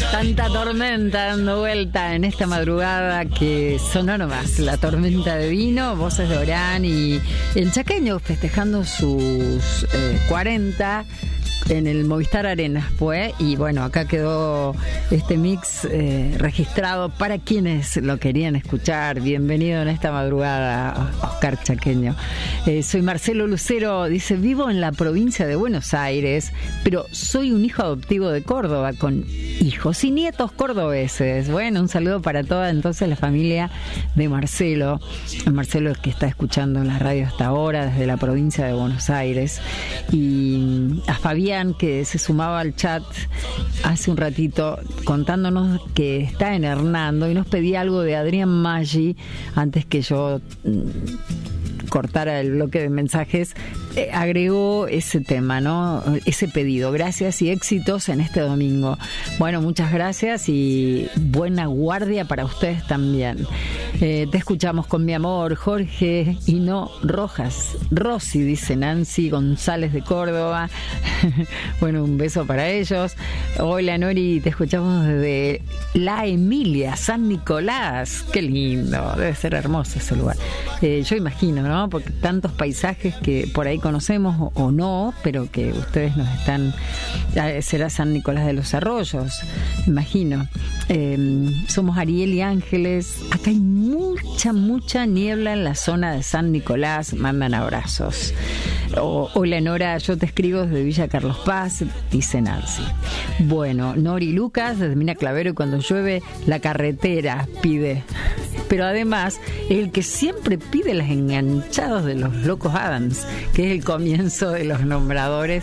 Tanta tormenta dando vuelta en esta madrugada que sonó nomás. La tormenta de vino, voces de Orán y el chaqueño festejando sus 40 en el Movistar Arena fue, y bueno, acá quedó este mix registrado para quienes lo querían escuchar. Bienvenido en esta madrugada, Oscar Chaqueño. Soy Marcelo Lucero, dice: vivo en la provincia de Buenos Aires, pero soy un hijo adoptivo de Córdoba, con hijos y nietos cordobeses. Bueno, un saludo para toda entonces la familia de Marcelo. Marcelo, que está escuchando en la radio hasta ahora desde la provincia de Buenos Aires, y a Fabián, que se sumaba al chat hace un ratito contándonos que está en Hernando y nos pedía algo de Adrián Maggi antes que yo cortara el bloque de mensajes. Agregó ese tema, ¿no? Ese pedido. Gracias y éxitos en este domingo. Bueno, muchas gracias y buena guardia para ustedes también. Te escuchamos con mi amor, Jorge Hino Rojas. Rosy, dice Nancy González de Córdoba. Bueno, un beso para ellos. Hola, Nori, te escuchamos desde La Emilia, San Nicolás. Qué lindo, debe ser hermoso ese lugar. Yo imagino, ¿no? Porque tantos paisajes que por ahí conocemos o no, pero que ustedes nos están... será San Nicolás de los Arroyos, imagino. Somos Ariel y Ángeles. Acá hay mucha niebla en la zona de San Nicolás. Mandan abrazos. Hola, Nora, yo te escribo desde Villa Carlos Paz, dice Nancy. Bueno, Nori Lucas desde Mina Clavero, y cuando llueve la carretera pide. Pero además, el que siempre pide las enganchadas de los Locos Adams, que es el comienzo de los nombradores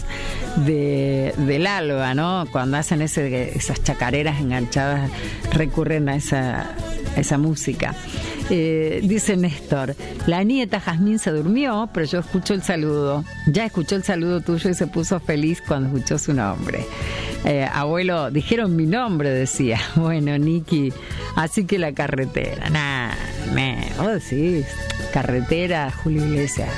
del alba, ¿no? Cuando hacen esas chacareras enganchadas, recurren a esa música. Dice Néstor: la nieta Jazmín se durmió, pero yo escucho el saludo. Ya escuchó el saludo tuyo y se puso feliz cuando escuchó su nombre. Abuelo, dijeron mi nombre, decía. Bueno, Niki, así que la carretera. Vos decís, carretera, Julio Iglesias.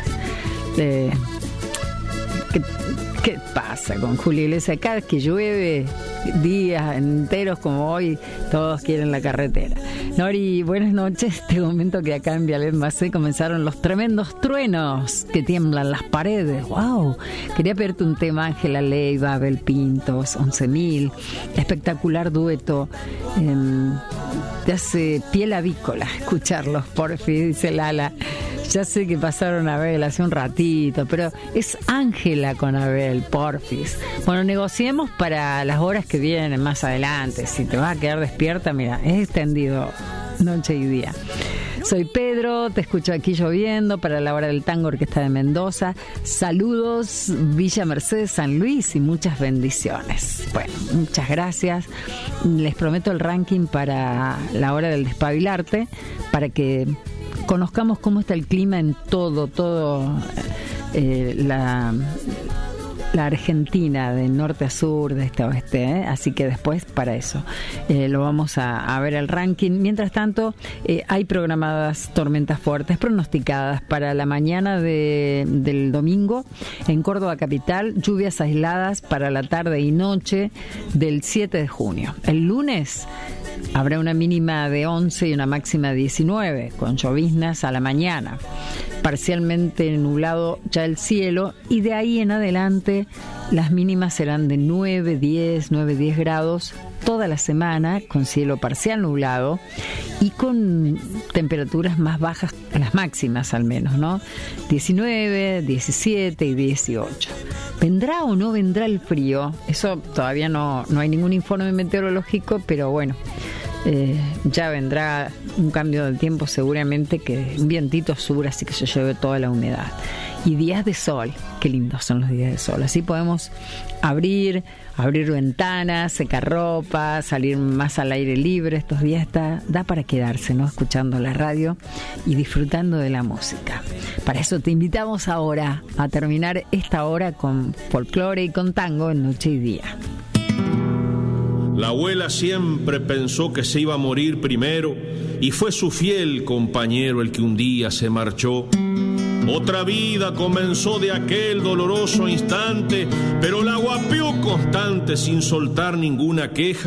¿Qué pasa con Julio Iglesias? Cada vez que llueve, días enteros como hoy, todos quieren la carretera. Nori, buenas noches. Te comento que acá en Vialet Macé comenzaron los tremendos truenos que tiemblan las paredes. ¡Wow! Quería pedirte un tema, Ángela Leiva, Abel Pintos, 11.000. Espectacular dueto. Te hace piel avícola escucharlos, porfi, dice Lala. Ya sé que pasaron a Abel hace un ratito, pero es Ángela con Abel, porfis. Bueno, negociemos para las horas que vienen más adelante. Si te vas a quedar despierta, mira, es extendido noche y día. Soy Pedro, te escucho aquí lloviendo para la hora del tango, Orquesta de Mendoza. Saludos, Villa Mercedes, San Luis, y muchas bendiciones. Bueno, muchas gracias. Les prometo el ranking para la hora del despabilarte, para que conozcamos cómo está el clima en todo la Argentina, de norte a sur, de este a oeste, ¿eh? Así que después, para eso, lo vamos a ver el ranking. Mientras tanto, hay programadas tormentas fuertes pronosticadas para la mañana del domingo en Córdoba capital, lluvias aisladas para la tarde y noche del 7 de junio. El lunes habrá una mínima de 11 y una máxima de 19, con lloviznas a la mañana. Parcialmente nublado ya el cielo, y de ahí en adelante las mínimas serán de 9-10 grados toda la semana, con cielo parcial nublado y con temperaturas más bajas, las máximas al menos, ¿no? 19, 17 y 18. ¿Vendrá o no vendrá el frío? Eso todavía no hay ningún informe meteorológico, pero bueno, ya vendrá un cambio del tiempo seguramente, que un vientito sur, así que se lleve toda la humedad. Y días de sol, qué lindos son los días de sol. Así podemos abrir ventanas, secar ropa, salir más al aire libre. Estos días da para quedarse, ¿no? Escuchando la radio y disfrutando de la música. Para eso te invitamos ahora a terminar esta hora con folclore y con tango en Noche y Día. La abuela siempre pensó que se iba a morir primero, y fue su fiel compañero el que un día se marchó. Otra vida comenzó de aquel doloroso instante, pero la guapeó constante sin soltar ninguna queja.